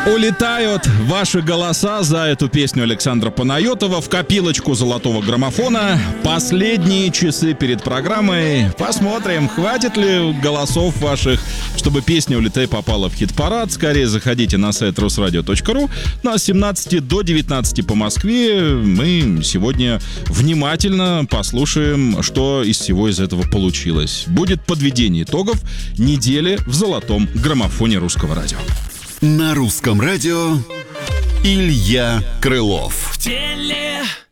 Улетают ваши голоса за эту песню Александра Панайотова в копилочку золотого граммофона. Последние часы перед программой. Посмотрим, хватит ли голосов ваших, чтобы песня «Улетай» попала в хит-парад. Скорее заходите на сайт rusradio.ru. Ну а с 17 до 19 по Москве мы сегодня внимательно послушаем, что из всего из этого получилось. Будет подведение итогов недели в золотом граммофоне Русского радио. На Русском радио Илья Крылов. В теле